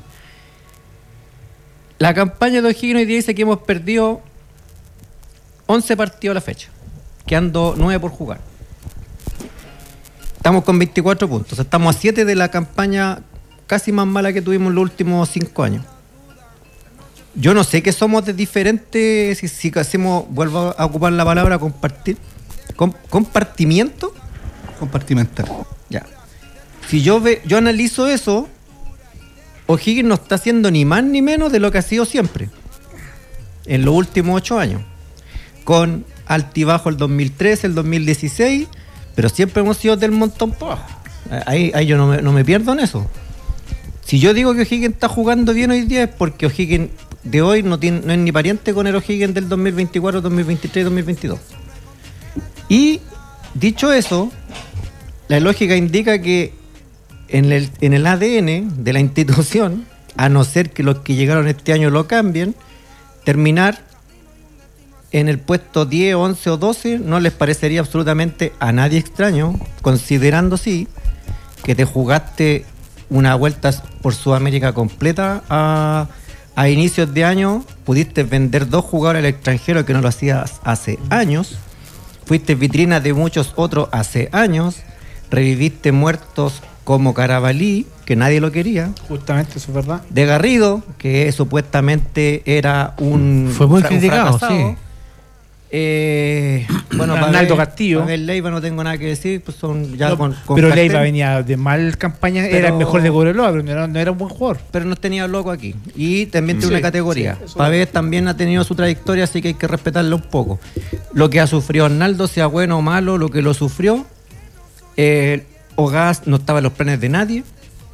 S3: la campaña de O'Higgins hoy día dice que hemos perdido once partidos a la fecha, quedando nueve por jugar. Estamos con veinticuatro puntos, estamos a siete de la campaña casi más mala que tuvimos en los últimos cinco años. Yo no sé qué somos de diferentes, si, si hacemos, vuelvo a ocupar la palabra compartir, com- compartimiento.
S4: Compartimentar.
S3: Ya. Si yo ve, yo analizo eso, O'Higgins no está haciendo ni más ni menos de lo que ha sido siempre en los últimos ocho años. Con altibajo el dos mil trece, el dos mil dieciséis, pero siempre hemos sido del montón para abajo. Ahí, ahí yo no me, no me pierdo en eso. Si yo digo que O'Higgins está jugando bien hoy día es porque O'Higgins de hoy no, tiene, no es ni pariente con el O'Higgins del dos mil veinticuatro, dos mil veintitrés, dos mil veintidós. Y dicho eso, la lógica indica que en el, en el A D N de la institución, a no ser que los que llegaron este año lo cambien, terminar en el puesto diez, once o doce no les parecería absolutamente a nadie extraño, considerando sí que te jugaste una vuelta por Sudamérica completa a, a inicios de año, pudiste vender dos jugadores al extranjero que no lo hacías hace años, fuiste vitrina de muchos otros hace años, reviviste muertos como Carabalí, que nadie lo quería,
S2: Justamente, eso es verdad.
S3: de Garrido, que supuestamente era un,
S1: Fue muy
S3: fra- un
S1: criticado,
S3: fracasado.
S1: sí.
S3: Eh, bueno,
S2: Arnaldo
S3: Pavel-
S2: Castillo.
S3: Pavel Leiva no tengo nada que decir, pues son ya
S2: No,
S3: con, con
S2: pero
S3: cartel,
S2: Leiva venía de mal campaña,
S3: Pero-
S2: era el mejor de Cobreloa, pero no era, no era un buen jugador.
S3: pero nos tenía loco aquí. Y también tiene
S2: Sí,
S3: una categoría.
S2: sí, eso
S3: Pavel también ha tenido su trayectoria, así que hay que respetarlo un poco. Lo que ha sufrido Arnaldo, sea bueno o malo, lo que lo sufrió, eh, Ogaz no estaba en los planes de nadie.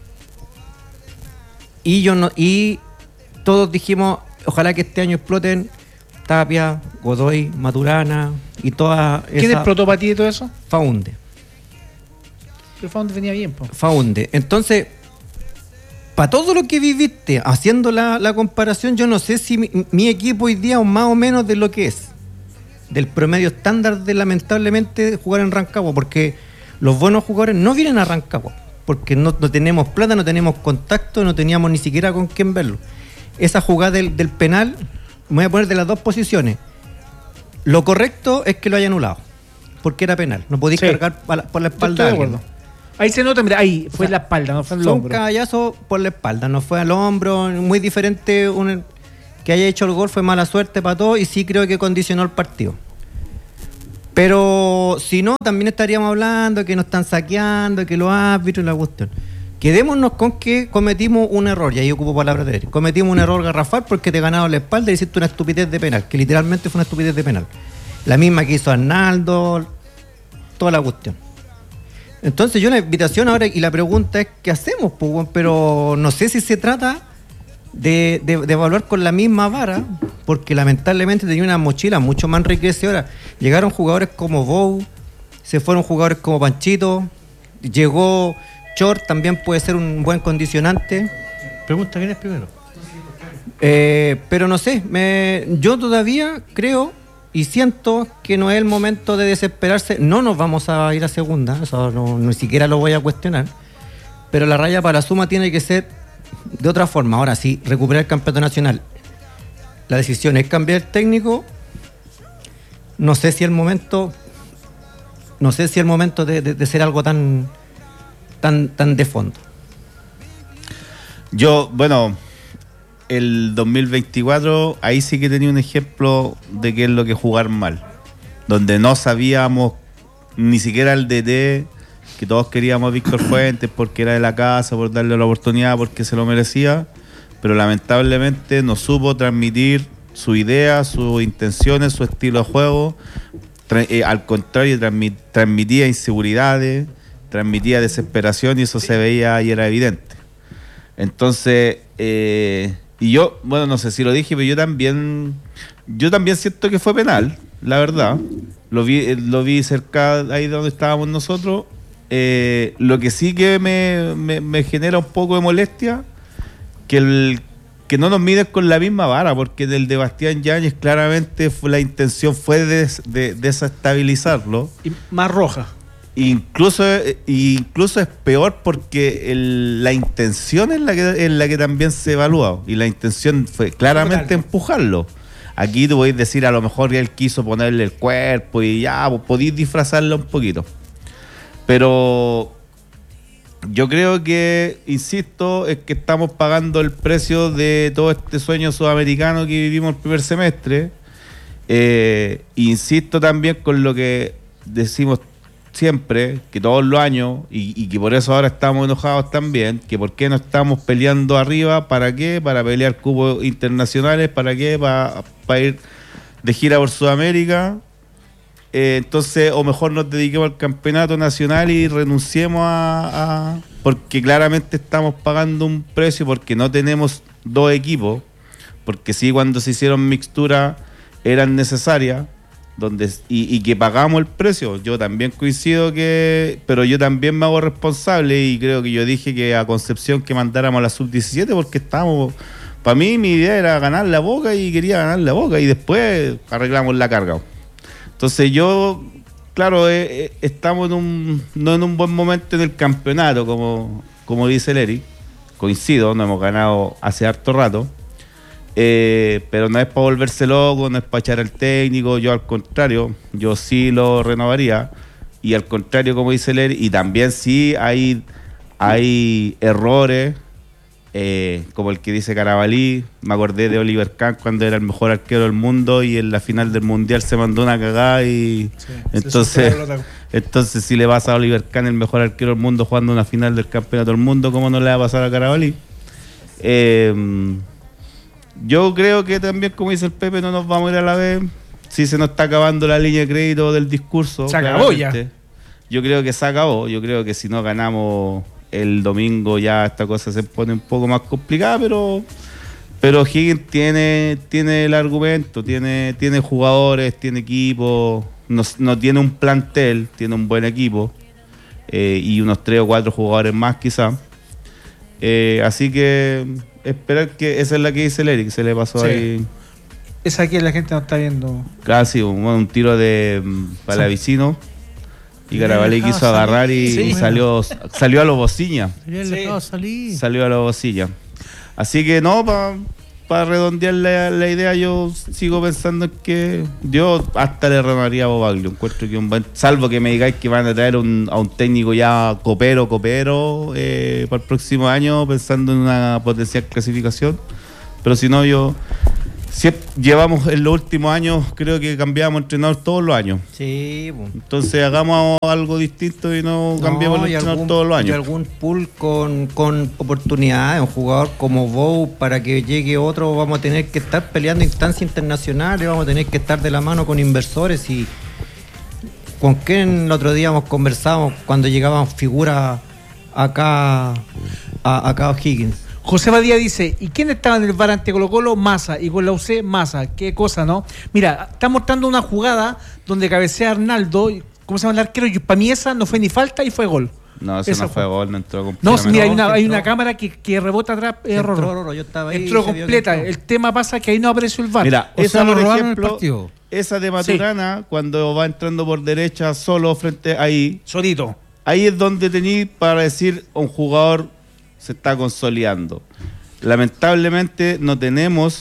S3: Y yo no, y todos dijimos, ojalá que este año exploten Tapia, Godoy, Maturana y toda
S2: ¿Quién
S3: esa
S2: explotó para ti de todo eso?
S3: Faunde.
S2: Pero fue donde venía bien, po.
S3: Faunde. Entonces, para todo lo que viviste, haciendo la, la comparación, yo no sé si mi, mi equipo hoy día es más o menos de lo que es. Del promedio estándar de, lamentablemente, jugar en Rancagua. Porque los buenos jugadores no vienen a Rancagua. Porque no, no tenemos plata, no tenemos contacto, no teníamos ni siquiera con quién verlo. Esa jugada del, del penal me voy a poner de las dos posiciones. Lo correcto es que lo haya anulado, porque era penal. No podéis
S2: Sí.
S3: cargar pa la- por la
S2: Yo
S3: espalda
S2: estoy de
S3: a alguien.
S2: acuerdo. Ahí se nota, mira, ahí fue
S3: O sea,
S2: en la espalda, no fue en el
S3: Fue un
S2: hombro.
S3: caballazo por la espalda, no fue al hombro, muy diferente. Un, que haya hecho el gol fue mala suerte para todos y sí creo que condicionó el partido. Pero si no, también estaríamos hablando que nos están saqueando, que los árbitros y la cuestión. Quedémonos con que cometimos un error, y ahí ocupo palabras de él. Cometimos un error garrafal porque te ganaron la espalda y hiciste una estupidez de penal, que literalmente fue una estupidez de penal. La misma que hizo Arnaldo, toda la cuestión. Entonces yo la invitación ahora y la pregunta es ¿qué hacemos? Pues, weón? Pero no sé si se trata de, de, de evaluar con la misma vara, porque lamentablemente tenía una mochila mucho más enriquecedora. Llegaron jugadores como Bou, se fueron jugadores como Panchito, llegó Chor, también puede ser un buen condicionante.
S1: Pregunta quién es primero.
S3: Eh, pero no sé, me, yo todavía creo y siento que no es el momento de desesperarse. No nos vamos a ir a segunda, eso no, ni siquiera lo voy a cuestionar. Pero la raya para la suma tiene que ser de otra forma. Ahora sí, recuperar el campeonato nacional. La decisión es cambiar el técnico. No sé si el momento, no sé si el momento de, de, de ser algo tan, tan, tan de fondo.
S5: Yo, bueno, el dos mil veinticuatro, ahí sí que tenía un ejemplo de qué es lo que jugar mal. Donde no sabíamos, ni siquiera el D T, que todos queríamos a Víctor Fuentes porque era de la casa, por darle la oportunidad, porque se lo merecía, pero lamentablemente no supo transmitir su idea, sus intenciones, su estilo de juego. Tra- eh, al contrario, transmi- transmitía inseguridades, transmitía desesperación y eso se veía y era evidente. Entonces, eh, y yo, bueno, no sé si lo dije, pero yo también, yo también siento que fue penal, la verdad. Lo vi, eh, lo vi cerca ahí donde estábamos nosotros. Eh, lo que sí que me, me, me genera un poco de molestia, que el que no nos miden con la misma vara, porque del de Bastián Yáñez claramente fue, la intención fue des, de desestabilizarlo.
S2: Y más roja.
S5: Incluso, incluso es peor porque el- la intención es la que es la que también se evalúa, y la intención fue claramente
S2: Total.
S5: empujarlo. Aquí tú podéis decir a lo mejor que él quiso ponerle el cuerpo y ya, pues, podéis disfrazarlo un poquito. Pero yo creo que, insisto, es que estamos pagando el precio de todo este sueño sudamericano que vivimos el primer semestre. Eh, insisto también con lo que decimos siempre, que todos los años, y, y que por eso ahora estamos enojados también, que por qué no estamos peleando arriba, ¿para qué? Para pelear cupos internacionales, ¿para qué? Para, para ir de gira por Sudamérica. Eh, entonces, o mejor nos dediquemos al campeonato nacional y renunciemos a, a... Porque claramente estamos pagando un precio porque no tenemos dos equipos, porque sí, cuando se hicieron mixturas eran necesarias, donde y, y que pagamos el precio. Yo también coincido que, pero yo también me hago responsable y creo que yo dije que a Concepción que mandáramos a la sub diecisiete porque estábamos, para mí mi idea era ganar la Boca y quería ganar la Boca y después arreglamos la carga. Entonces yo, claro, eh, eh, estamos en un, no en un buen momento en el campeonato, como, como dice el Eric, coincido, no hemos ganado hace harto rato. Eh, pero no es para volverse loco, no es para echar al técnico, yo al contrario, yo sí lo renovaría, y al contrario, como dice Ler, y también sí hay, hay errores, eh, como el que dice Carabalí. Me acordé de Oliver Kahn cuando era el mejor arquero del mundo y en la final del mundial se mandó una cagada y
S2: Sí,
S5: entonces,
S2: se superó.
S5: entonces si le pasa a Oliver Kahn, el mejor arquero del mundo, jugando una final del campeonato del mundo, ¿cómo no le va a pasar a Carabalí? Eh, Yo creo que también, como dice el Pepe, no nos vamos a ir a la vez. Si se nos está acabando la línea de crédito del discurso.
S2: Se acabó
S5: claramente. Yo creo que se acabó. Yo creo que si no ganamos el domingo ya esta cosa se pone un poco más complicada, pero pero Higgins tiene, tiene el argumento, tiene, tiene jugadores, tiene equipo, no, no tiene un plantel, tiene un buen equipo eh, y unos tres o cuatro jugadores más quizás. Eh, así que esperar que esa es la que dice el Eric, se le pasó
S2: Sí.
S5: ahí
S2: Esa aquí la gente no está viendo.
S5: casi un, un tiro de mm, Palavicino y Carabalí
S1: Dejaba
S5: quiso agarrar y,
S1: salir.
S5: y
S1: Sí.
S5: salió salió a los bocina,
S1: Sería el
S2: Sí.
S1: dejado salir.
S5: salió a los bocina. Así que no, pa, para redondear la, la idea, yo sigo pensando en que yo hasta le renovaría a Bobaglio. Encuentro que un buen, salvo que me digáis que van a traer un, a un técnico ya copero, copero eh, para el próximo año, pensando en una potencial clasificación. Pero si no, yo si llevamos en los últimos años, creo que cambiamos entrenador todos los años.
S3: Sí, pues.
S5: Entonces hagamos algo distinto y no cambiemos
S3: No,
S5: el
S3: y
S5: entrenador
S3: algún-
S5: todos los
S3: y
S5: años.
S3: algún pool con, con oportunidades, un jugador como Bow, para que llegue otro, vamos a tener que estar peleando instancias internacionales, vamos a tener que estar de la mano con inversores. Y con quién el otro día hemos conversado cuando llegaban figuras acá a, acá a O'Higgins.
S2: José Badía dice, ¿y quién estaba en el V A R ante Colo Colo? Massa. Y con la U C, Massa. Qué cosa, ¿no? Mira, está mostrando una jugada donde cabecea Arnaldo, ¿cómo se llama el arquero? Y para mí esa no fue ni falta y fue gol.
S5: No, eso
S2: Esa
S5: no fue
S2: fue.
S5: gol, no entró
S2: No,
S5: completamente.
S2: mira, hay una, hay
S3: entró.
S2: una cámara que, que rebota atrás,
S3: Sí,
S2: error.
S3: entró Roro, yo estaba ahí,
S2: Entró
S3: se vio que
S2: completa.
S3: entró.
S2: El tema pasa que ahí no apareció el V A R.
S5: Mira,
S1: O
S5: esa
S1: sea, lo
S5: por
S1: robaron el
S5: ejemplo,
S1: partido.
S5: esa de Maturana, cuando va entrando por derecha solo frente ahí,
S2: Solito.
S5: ahí es donde tení para decir un jugador se está consolidando. Lamentablemente no tenemos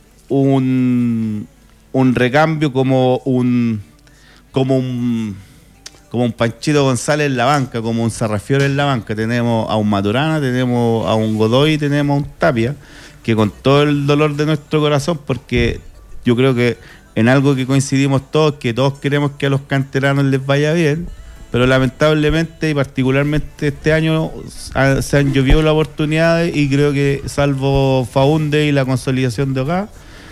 S5: un, un recambio como un como un como un Panchito González en la banca, como un Sarrafiore en la banca. Tenemos a un Maturana, tenemos a un Godoy, tenemos a un Tapia, que con todo el dolor de nuestro corazón, porque yo creo que en algo que coincidimos todos, que todos queremos que a los canteranos les vaya bien, pero lamentablemente y particularmente este año ha- se han llovido las oportunidades y creo que salvo Faunde y la consolidación de acá,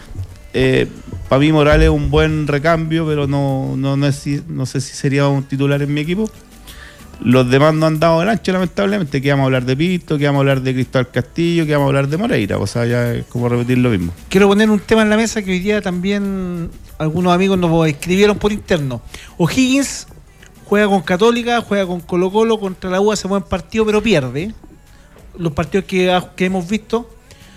S5: eh, para mí Morales es un buen recambio, pero no, no, no, es si- no sé si sería un titular en mi equipo. Los demás no han dado el ancho, lamentablemente, que vamos a hablar de Pinto, que vamos a hablar de Cristóbal Castillo, que vamos a hablar de Moreira, o sea, ya es como repetir lo mismo.
S2: Quiero poner un tema en la mesa que hoy día también algunos amigos nos escribieron por interno. O'Higgins juega con Católica, juega con Colo Colo, contra la U hace buen partido, pero pierde. Los partidos que, ha- que hemos visto.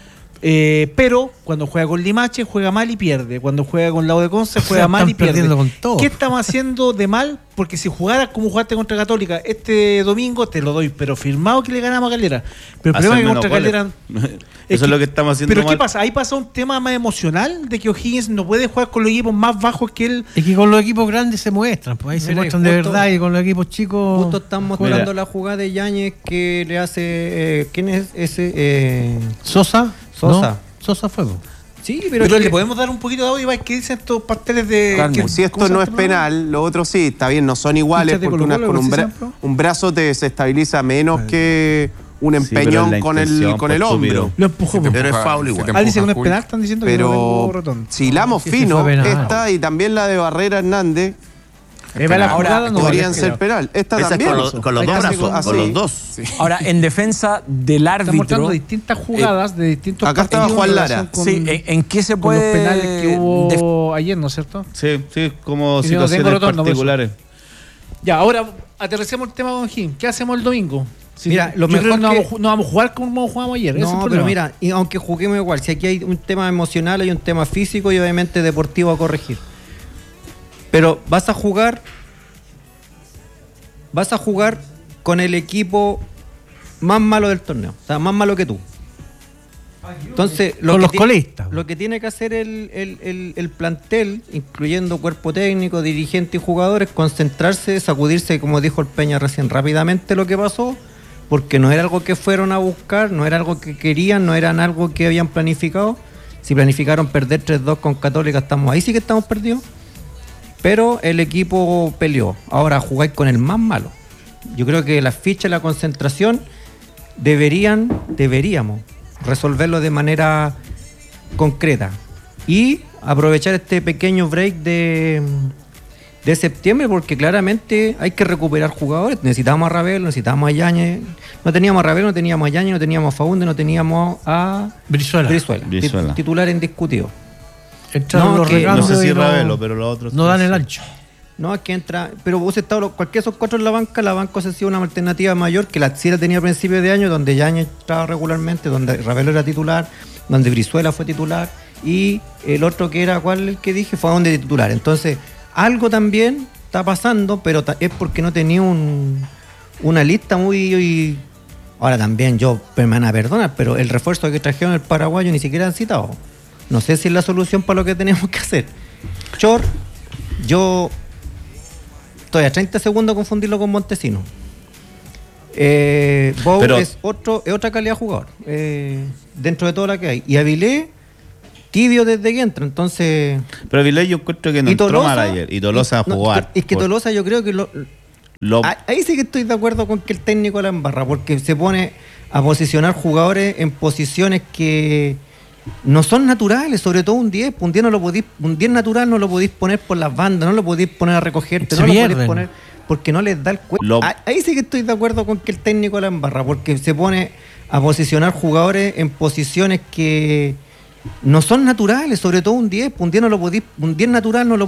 S2: Eh, pero cuando juega con Limache juega mal y pierde. Cuando juega con la U de Conce
S1: O sea,
S2: juega mal
S1: están
S2: y pierde.
S1: perdiendo con todo.
S2: ¿Qué estamos haciendo de mal? Porque si jugaras como jugaste contra Católica este domingo, te lo doy, pero firmado que le ganamos a Calera. Pero el problema es que contra Calera.
S5: Eso es lo que estamos haciendo
S2: Pero ¿qué
S5: mal.
S2: pasa? Ahí pasa un tema más emocional de que O'Higgins no puede jugar con los equipos más bajos que él.
S1: Es que con los equipos grandes se muestran, pues ahí se
S3: Mira,
S1: muestran de
S3: justo-
S1: verdad y con los equipos chicos.
S3: Justo están mostrando
S5: Mira.
S3: la jugada de Yáñez que le hace. Eh, ¿Quién es ese? Eh,
S1: Sosa.
S3: Sosa.
S1: ¿no? Sosa fue. po.
S3: sí,
S2: Pero,
S3: pero, es
S2: le
S3: que-
S2: podemos dar un poquito de audio, ¿qué dicen estos pasteles de.
S6: Calmo,
S2: que-
S6: si
S2: ¿cómo
S6: esto
S2: se
S6: no
S2: llama
S6: es
S2: este programa?
S6: penal, lo otro sí, está bien, no son iguales,
S2: Hinchas de
S6: porque
S2: Colo-Colo,
S6: una con un,
S2: igual se
S6: bra-
S2: llama,
S6: un brazo te desestabiliza menos que un
S5: Sí, pero
S6: empeñón
S5: es la
S6: con el,
S5: intención,
S6: con el
S5: pues,
S6: hombro.
S5: estúpido.
S2: Lo empujó. po.
S7: Pero es foul
S8: si
S7: igual.
S8: te
S2: Ah, dice que no es
S8: empujan,
S2: penal, están diciendo que no
S6: Pero
S2: tengo rotón.
S6: si hilamos
S1: Sí, sí
S6: fino,
S1: fue penal.
S6: esta y también la de Barrera Hernández
S2: Eh, va la
S7: Ahora,
S2: jugada, no
S6: podrían
S2: vale,
S6: ser
S2: creo.
S6: penal. Esta
S7: Esa es
S6: también.
S7: con, los- con los
S6: Hay
S7: dos
S6: casi
S7: brazos,
S6: así.
S7: con los dos.
S8: Ahora, en defensa del
S2: Están mostrando
S8: árbitro,
S2: distintas jugadas de distintos
S6: acá estaba
S2: partidos
S6: Juan
S2: en
S6: Lara.
S2: relación con-
S8: sí, ¿en, en qué se
S2: con
S8: puede
S2: los penales que
S8: def-
S2: hubo ayer, ¿no es cierto?
S5: Sí, sí, como
S2: Y no
S5: situaciones
S2: tengo rotondo, por eso.
S5: particulares.
S2: Ya, ahora aterricemos el tema con Jim. ¿Qué hacemos el domingo? Si-
S3: Mira, lo
S2: yo creo
S3: mejor
S2: que no,
S3: que-
S2: vamos, a ju- no vamos a jugar como jugamos ayer. ese es el
S3: No, pero
S2: problema.
S3: mira, y aunque juguemos igual, si aquí hay un tema emocional, hay un tema físico y obviamente deportivo a corregir. Pero vas a jugar, vas a jugar con el equipo más malo del torneo, o sea, más malo que tú. Entonces, lo
S1: Con
S3: que
S1: los
S3: ti-
S1: colistas.
S3: Lo que tiene que hacer el, el- el- el plantel, incluyendo cuerpo técnico, dirigente y jugadores, concentrarse, sacudirse, como dijo el Peña recién, rápidamente lo que pasó, porque no era algo que fueron a buscar, no era algo que querían, no era algo que habían planificado. Si planificaron perder tres dos con Católica, estamos ahí sí que estamos perdidos. Pero el equipo peleó. Ahora jugáis con el más malo. Yo creo que las fichas y la concentración deberían, deberíamos resolverlo de manera concreta. Y aprovechar este pequeño break de, de septiembre, porque claramente hay que recuperar jugadores. Necesitamos a Ravelo, necesitamos a Yáñez. No teníamos a Ravelo, no teníamos a Yáñez, no teníamos a Faunde, no teníamos a
S1: Brizuela.
S3: Brizuela.
S5: Brizuela.
S3: Tit- Titular indiscutido.
S1: Entraron
S3: No,
S1: los
S3: que-
S5: No
S1: recambios
S5: sé si
S1: y no-
S5: Ravelo, pero los otros.
S1: No dan el
S5: sí.
S1: ancho.
S3: No, es que entra, pero vos estás cualquiera de esos cuatro en la banca, la banca se ha sido una alternativa mayor que la sí la tenía a principios de año, donde Yáñez estaba regularmente, donde Ravelo era titular, donde Brizuela fue titular, y el otro que era, ¿cuál el que dije? Fue a donde de titular. Entonces, algo también está pasando, pero ta- es porque no tenía un, una lista muy Ahora también yo me van a perdonar, pero el refuerzo que trajeron el paraguayo ni siquiera han citado. No sé si es la solución para lo que tenemos que hacer. Chor, yo estoy a treinta segundos de confundirlo con Montesino. Eh, Bou
S5: Pero-
S3: es otro, es otra calidad de jugador, eh, dentro de toda la que hay. Y Avilés, tibio desde que entra, entonces...
S5: Pero Vilés yo encuentro que no
S3: y
S5: entró
S3: Tolosa-
S5: mal ayer. Y Tolosa
S3: no,
S5: jugó
S3: es que- Es que
S5: por-
S3: Tolosa yo creo que lo,
S5: lo-
S3: Ah, ahí sí que estoy de acuerdo con que el técnico la embarra, porque se pone a posicionar jugadores en posiciones que no son naturales, sobre todo un diez. Un diez, no lo podís, un diez natural no lo podéis poner por las bandas, no lo podéis poner a recogerte,
S1: Se
S3: no lo
S1: pierden.
S3: podéis poner porque no les da el cuerpo.
S5: Lo-
S3: Ahí sí que estoy de acuerdo con que el técnico la embarra, porque se pone a posicionar jugadores en posiciones que no son naturales, sobre todo un diez. Un diez no lo podís, un diez natural no lo